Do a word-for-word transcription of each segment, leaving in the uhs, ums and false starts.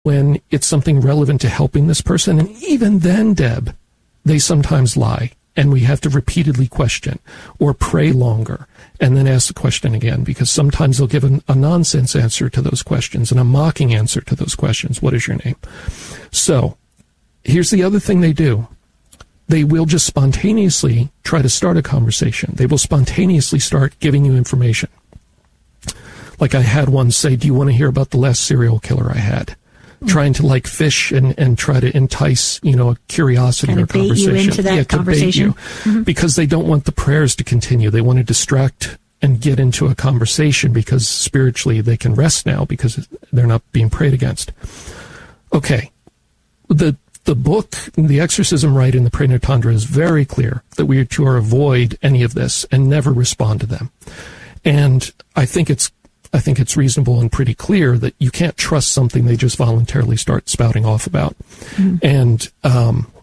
when it's something relevant to helping this person. And even then, Deb, they sometimes lie. And we have to repeatedly question or pray longer and then ask the question again, because sometimes they'll give an, a nonsense answer to those questions and a mocking answer to those questions. What is your name? So here's the other thing they do. They will just spontaneously try to start a conversation. They will spontaneously start giving you information. Like I had one say, do you want to hear about the last serial killer I had? Trying to like fish and, and try to entice, you know, a curiosity kind or of bait conversation. you into that yeah, conversation. To bait you, mm-hmm. Because they don't want the prayers to continue. They want to distract and get into a conversation because spiritually they can rest now because they're not being prayed against. Okay. The the book, The Exorcism Rite in the Praenotandra, is very clear that we are to avoid any of this and never respond to them. And I think it's I think it's reasonable and pretty clear that you can't trust something they just voluntarily start spouting off about. Mm-hmm. And um,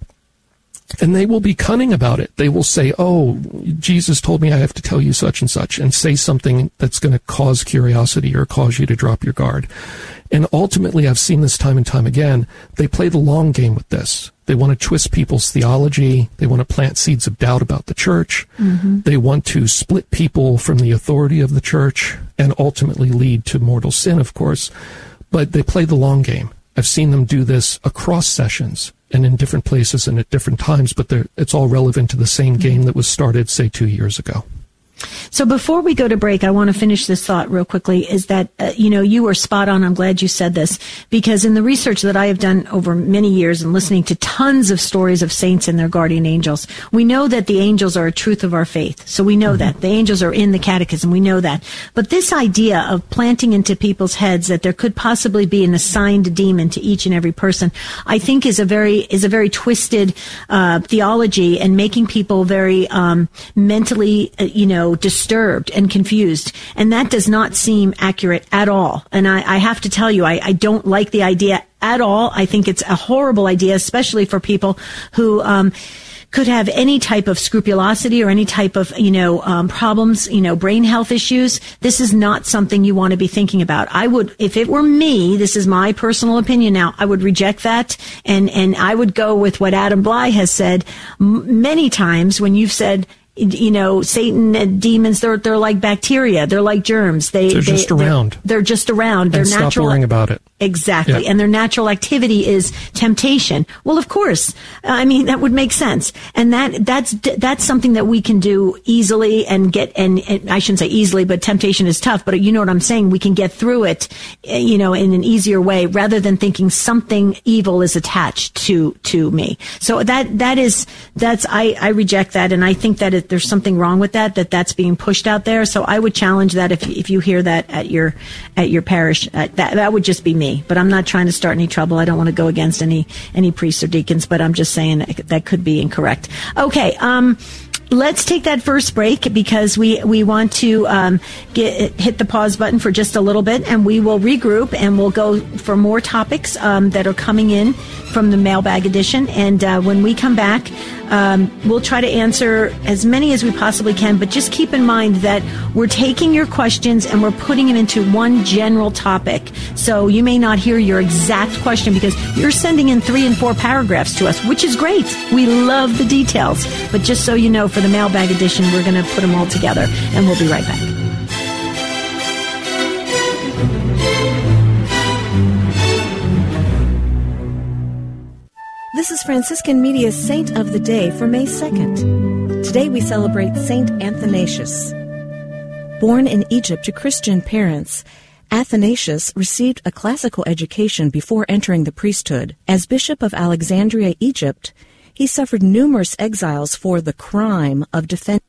and they will be cunning about it. They will say, oh, Jesus told me I have to tell you such and such, and say something that's going to cause curiosity or cause you to drop your guard. And ultimately, I've seen this time and time again, they play the long game with this. They want to twist people's theology. They want to plant seeds of doubt about the church. Mm-hmm. They want to split people from the authority of the church and ultimately lead to mortal sin, of course. But they play the long game. I've seen them do this across sessions and in different places and at different times, but it's all relevant to the same game that was started, say, two years ago. So before we go to break, I want to finish this thought real quickly, is that, uh, you know, you were spot on. I'm glad you said this, because in the research that I have done over many years and listening to tons of stories of saints and their guardian angels, we know that the angels are a truth of our faith. So we know mm-hmm. that. The angels are in the catechism. We know that. But this idea of planting into people's heads that there could possibly be an assigned demon to each and every person, I think is a very, is a very twisted, uh, theology, and making people very, um, mentally, uh, you know, disturbed and confused. And that does not seem accurate at all. And I, I have to tell you, I, I don't like the idea at all. I think it's a horrible idea, especially for people who, um, could have any type of scrupulosity or any type of, you know, um, problems, you know, brain health issues. This is not something you want to be thinking about. I would, if it were me, this is my personal opinion now, I would reject that. And, and I would go with what Adam Bly has said m- many times when you've said, you know, Satan and demons, they're, they're like bacteria. They're like germs. They, they're just they, around. They're, they're just around. They're and natural. Stop worrying about it. Exactly. Yeah. And their natural activity is temptation. Well, of course. I mean, that would make sense. And that, that's, that's something that we can do easily and get, and, and I shouldn't say easily, but temptation is tough, but you know what I'm saying? We can get through it, you know, in an easier way rather than thinking something evil is attached to, to me. So that, that is, that's, I, I reject that. And I think that it, there's something wrong with that, that that's being pushed out there. So I would challenge that if, if you hear that at your, at your parish, uh, that, that would just be me. But I'm not trying to start any trouble. I don't want to go against any any priests or deacons, but I'm just saying that, that could be incorrect. Okay, um, let's take that first break because we, we want to um, get hit the pause button for just a little bit, and we will regroup and we'll go for more topics um, that are coming in from the mailbag edition. And uh, when we come back, um, we'll try to answer as many as we possibly can, but just keep in mind that we're taking your questions and we're putting them into one general topic. So you may not hear your exact question because you're sending in three and four paragraphs to us, which is great. We love the details. But just so you know, for the mailbag edition, we're going to put them all together, and we'll be right back. This is Franciscan Media's Saint of the Day for May second. Today we celebrate Saint Athanasius. Born in Egypt to Christian parents, Athanasius received a classical education before entering the priesthood. As Bishop of Alexandria, Egypt, he suffered numerous exiles for the crime of defending